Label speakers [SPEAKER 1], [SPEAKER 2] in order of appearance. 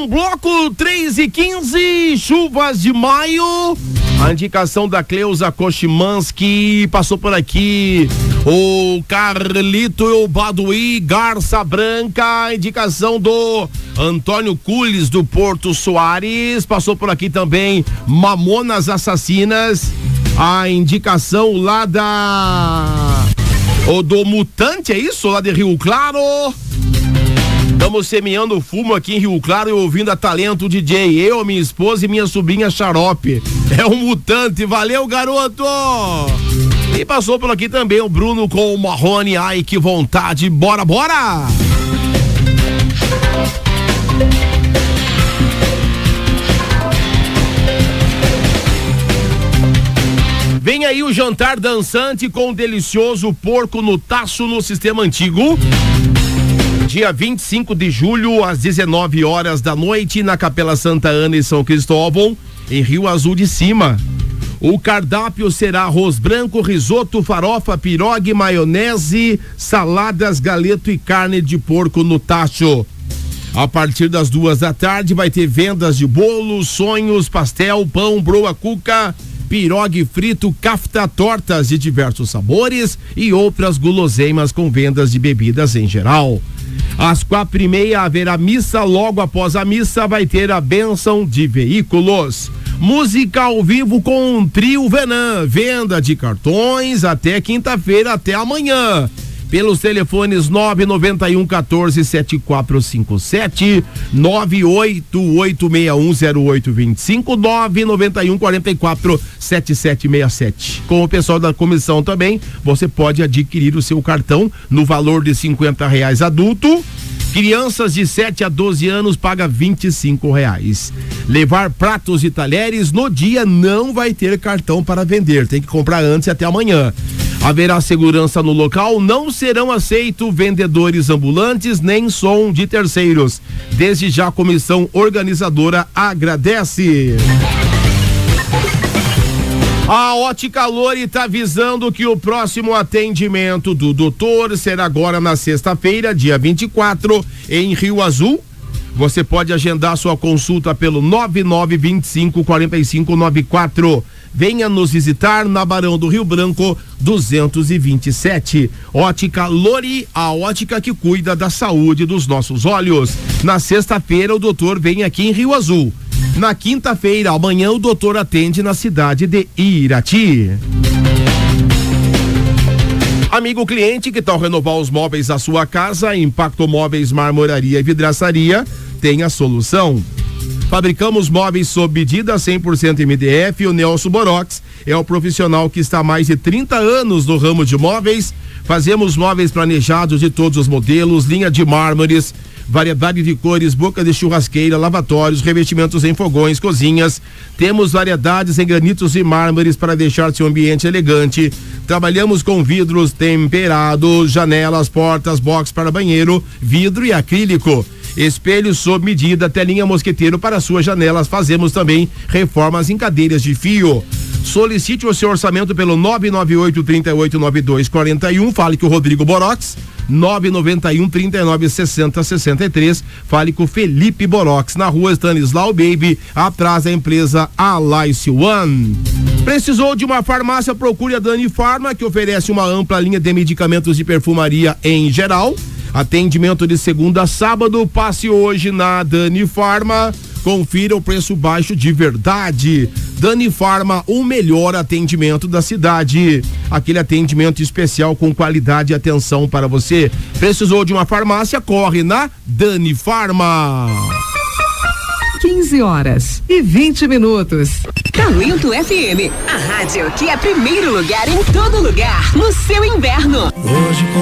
[SPEAKER 1] bloco, 3h15, chuvas de maio. A indicação da Cleusa Kochimanski, passou por aqui o Carlito Baduí, Garça Branca, a indicação do Antônio Cules do Porto Soares, passou por aqui também Mamonas Assassinas, a indicação lá do Mutante, é isso? Lá de Rio Claro. Estamos semeando fumo aqui em Rio Claro e ouvindo a Talento DJ. Eu, minha esposa e minha sobrinha Xarope. É um Mutante, valeu, garoto! E passou por aqui também o Bruno com o Marrone. Ai, que vontade, bora, bora! Vem aí o jantar dançante com o delicioso porco no tacho no Sistema Antigo. Dia 25 de julho, às 19 horas da noite, na Capela Santa Ana e São Cristóvão, em Rio Azul de Cima. O cardápio será arroz branco, risoto, farofa, pirogue, maionese, saladas, galeto e carne de porco no tacho. A partir das 14h vai ter vendas de bolos, sonhos, pastel, pão, broa, cuca, pirogue frito, kafta, tortas de diversos sabores e outras guloseimas com vendas de bebidas em geral. Às 4h30 haverá missa, logo após a missa vai ter a bênção de veículos. Música ao vivo com um trio Venan, venda de cartões até quinta-feira, até amanhã. Pelos telefones 991-14-7457, 988610825, 991-44-7767. Com o pessoal da comissão também, você pode adquirir o seu cartão no valor de R$50 adulto. Crianças de 7 a 12 anos paga R$25. Levar pratos e talheres no dia não vai ter cartão para vender, tem que comprar antes e até amanhã. Haverá segurança no local, não serão aceitos vendedores ambulantes nem som de terceiros. Desde já a comissão organizadora agradece. A Ótica Lori está avisando que o próximo atendimento do doutor será agora na sexta-feira, dia 24, em Rio Azul. Você pode agendar sua consulta pelo 9925-4594. Venha nos visitar na Barão do Rio Branco 227. Ótica Lori, a ótica que cuida da saúde dos nossos olhos. Na sexta-feira o doutor vem aqui em Rio Azul. Na quinta-feira, amanhã, o doutor atende na cidade de Irati. Amigo cliente, que tal renovar os móveis da sua casa? Impacto Móveis, Marmoraria e Vidraçaria tem a solução. Fabricamos móveis sob medida 100% MDF. O Nelson Borox é o profissional que está há mais de 30 anos no ramo de móveis. Fazemos móveis planejados de todos os modelos, linha de mármores, variedade de cores, boca de churrasqueira, lavatórios, revestimentos em fogões, cozinhas. Temos variedades em granitos e mármores para deixar seu ambiente elegante. Trabalhamos com vidros temperados, janelas, portas, box para banheiro, vidro e acrílico. Espelhos sob medida, telinha mosqueteiro para suas janelas. Fazemos também reformas em cadeiras de fio. Solicite o seu orçamento pelo 998-389241. Fale com o Rodrigo Borox. 991-396063. Fale com o Felipe Borox, na rua Stanislau Baby, atrás da empresa Alice One. Precisou de uma farmácia? Procure a Dani Farma, que oferece uma ampla linha de medicamentos de perfumaria em geral. Atendimento de segunda a sábado. Passe hoje na Dani Farma. Confira o preço baixo de verdade. Dani Farma, o melhor atendimento da cidade. Aquele atendimento especial com qualidade e atenção para você. Precisou de uma farmácia? Corre na Dani Farma.
[SPEAKER 2] 15h20.
[SPEAKER 3] Talento FM, a rádio que é primeiro lugar em todo lugar, no seu inverno.
[SPEAKER 4] Hoje